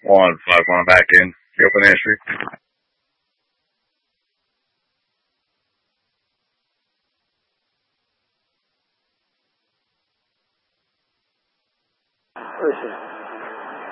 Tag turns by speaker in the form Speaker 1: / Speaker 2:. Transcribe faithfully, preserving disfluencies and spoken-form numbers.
Speaker 1: One five one back in. The open entry.
Speaker 2: Listen.